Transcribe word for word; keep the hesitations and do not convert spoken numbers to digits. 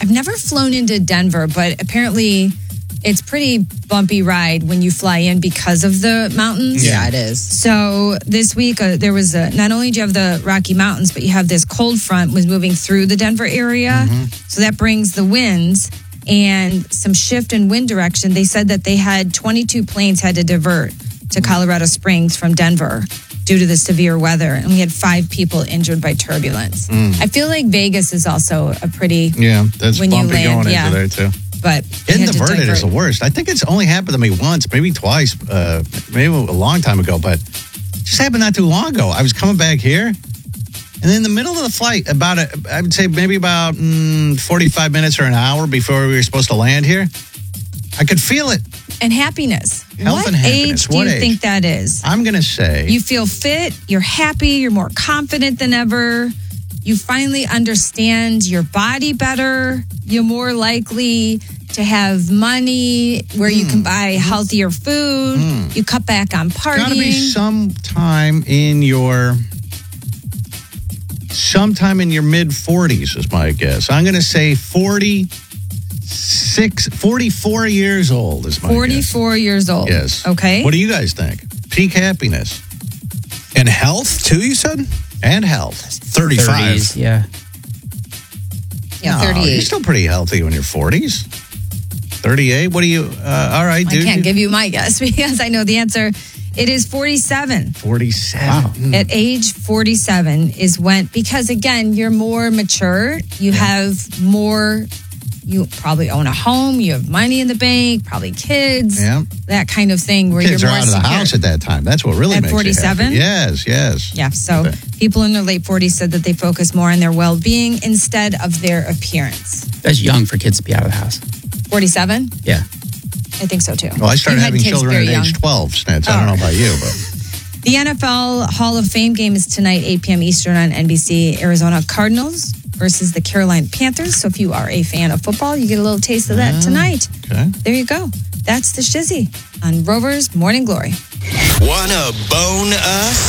I've never flown into Denver, but apparently it's pretty bumpy ride when you fly in because of the mountains. Yeah, it is. So this week uh, there was a, not only do you have the Rocky Mountains, but you have this cold front was moving through the Denver area. Mm-hmm. So that brings the winds and some shift in wind direction. They said that they had twenty-two planes had to divert to Colorado Springs from Denver due to the severe weather. And we had five people injured by turbulence. Mm. I feel like Vegas is also a pretty... Yeah, that's when bumpy you land, going yeah. into there, too. But getting diverted is the worst. I think it's only happened to me once, maybe twice, uh, maybe a long time ago, but it just happened not too long ago. I was coming back here, and in the middle of the flight, about, a, I would say maybe about mm, forty-five minutes or an hour before we were supposed to land here, I could feel it. And happiness. Health what and happiness. age do what you age? think that is? I'm going to say... You feel fit, you're happy, you're more confident than ever. You finally understand your body better. You're more likely to have money where mm. you can buy healthier food. Mm. You cut back on partying. Got to be sometime in your... Sometime in your mid-forties is my guess. I'm going to say forty-six, forty-four years old is my forty-four guess. years old. Yes. Okay. What do you guys think? Peak happiness. And health, too, you said? And health. thirty-five. thirties, yeah. Yeah, no, thirty-eight. You're still pretty healthy when you're forties. thirty-eight? What do you... Uh, all right, dude. I can't give you my guess because I know the answer. It is forty-seven. forty-seven. Wow. Mm. At age forty-seven is when, because again, you're more mature. You yeah. have more, you probably own a home. You have money in the bank, probably kids. Yeah. That kind of thing where kids you're are more out of the secure. house at that time. That's what really at makes forty-seven? you happy. Yes, yes. Yeah, so okay. people in their late forties said that they focus more on their well-being instead of their appearance. That's young for kids to be out of the house. forty-seven? Yeah. I think so, too. Well, I started You having children at young. age twelve, Snitz. I oh. don't know about you, but... The N F L Hall of Fame game is tonight, eight p.m. Eastern on N B C. Arizona Cardinals versus the Carolina Panthers. So if you are a fan of football, you get a little taste of that tonight. Okay. There you go. That's the Shizzy on Rover's Morning Glory. Wanna bone us?